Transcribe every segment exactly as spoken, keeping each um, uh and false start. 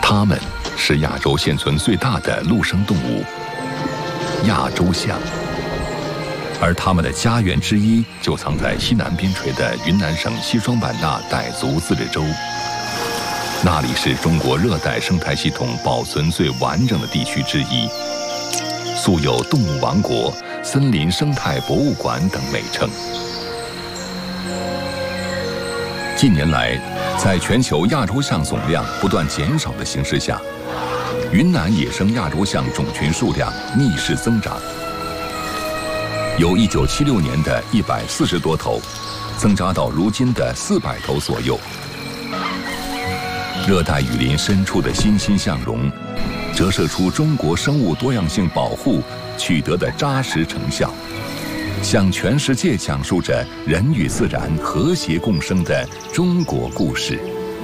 它们是亚洲现存最大的陆生动物——亚洲象，而它们的家园之一就藏在西南边陲的云南省西双版纳傣族自治州。那里是中国热带生态系统保存最完整的地区之一，素有“动物王国”、“森林生态博物馆”等美称。近年来，在全球亚洲象总量不断减少的形势下，云南野生亚洲象种群数量逆势增长，由一九七六年的一百四十多头，增加到如今的四百头左右。热带雨林深处的欣欣向荣，折射出中国生物多样性保护取得的扎实成效，向全世界讲述着人与自然和谐共生的中国故事。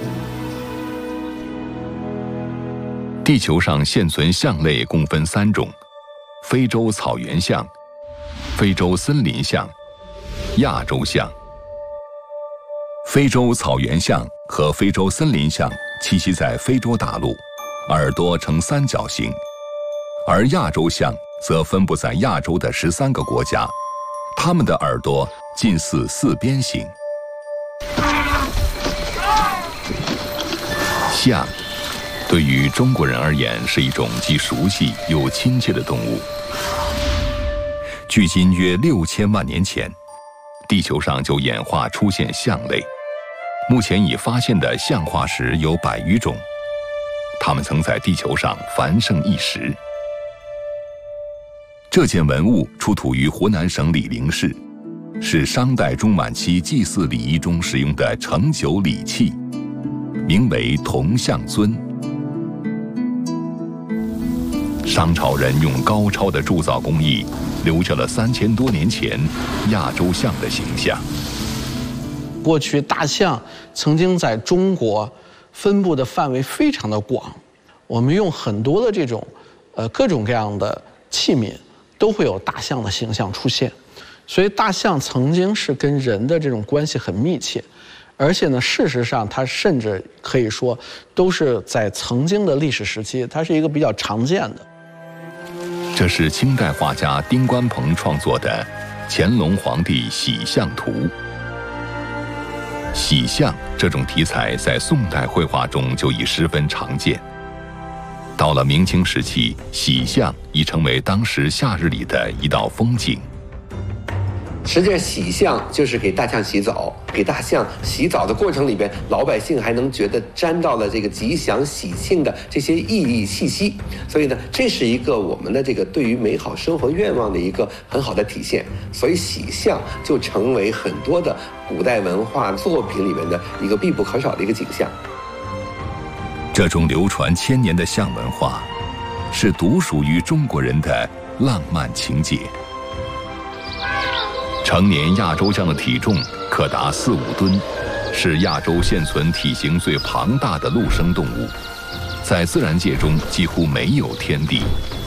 地球上现存象类共分三种：非洲草原象、非洲森林象、亚洲象。非洲草原象和非洲森林象栖息在非洲大陆，耳朵呈三角形，而亚洲象则分布在亚洲的十三个国家，它们的耳朵近似四边形。象对于中国人而言是一种既熟悉又亲切的动物。距今约六千万年前，地球上就演化出现象类。目前已发现的象化石有百余种，它们曾在地球上繁盛一时。这件文物出土于湖南省醴陵市，是商代中晚期祭祀礼仪中使用的盛酒礼器，名为铜象尊。商朝人用高超的铸造工艺，留下了三千多年前亚洲象的形象。 过去大象曾经在中国分布的范围非常的广，我们用很多的这种呃各种各样的器皿都会有大象的形象出现，所以大象曾经是跟人的这种关系很密切，而且呢，事实上它甚至可以说都是在曾经的历史时期，它是一个比较常见的。 这是清代画家丁关鹏创作的《乾隆皇帝喜象图》。喜象这种题材在宋代绘画中就已十分常见。到了明清时期，喜象已成为当时夏日里的一道风景。 实际上，喜象就是给大象洗澡，给大象洗澡的过程里边，老百姓还能觉得沾到了这个吉祥喜庆的这些意义气息，所以呢，这是一个我们的这个对于美好生活愿望的一个很好的体现。所以，喜象就成为很多的古代文化作品里面的一个必不可少的一个景象。 这种流传千年的象文化，是独属于中国人的浪漫情结。成年亚洲象的体重可达四五吨，是亚洲现存体型最庞大的陆生动物，在自然界中几乎没有天敌。